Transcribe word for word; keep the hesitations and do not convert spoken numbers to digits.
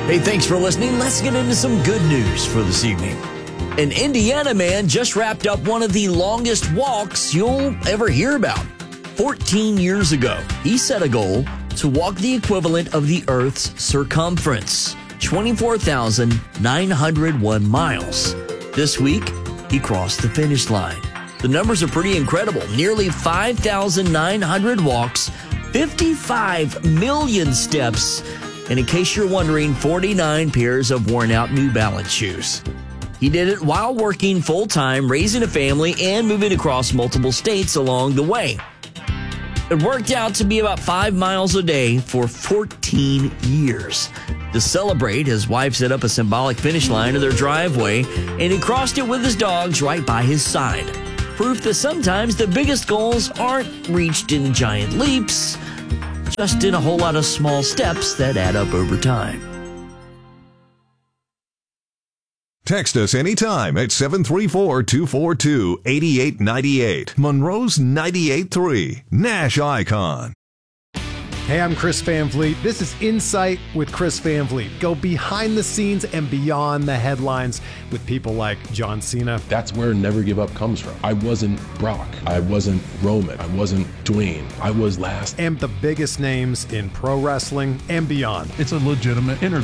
Hey, thanks for listening. Let's get into some good news for this evening. An Indiana man just wrapped up one of the longest walks you'll ever hear about. fourteen years ago, he set a goal to walk the equivalent of the Earth's circumference, twenty-four thousand nine hundred one miles. This week, he crossed the finish line. The numbers are pretty incredible. Nearly five thousand nine hundred walks, fifty-five million steps, and in case you're wondering, forty-nine pairs of worn-out New Balance shoes. He did it while working full-time, raising a family, and moving across multiple states along the way. It worked out to be about five miles a day for fourteen years. To celebrate, his wife set up a symbolic finish line in their driveway, and he crossed it with his dogs right by his side. Proof that sometimes the biggest goals aren't reached in giant leaps, just in a whole lot of small steps that add up over time. Text us anytime at seven three four, two four two, eight eight nine eight. Monroe's ninety-eight point three, Nash Icon. Hey, I'm Chris Van Vliet. This is Insight with Chris Van Vliet. Go behind the scenes and beyond the headlines with people like John Cena. That's where Never Give Up comes from. I wasn't Brock. I wasn't Roman. I wasn't Dwayne. I was last. And the biggest names in pro wrestling and beyond. It's a legitimate interview.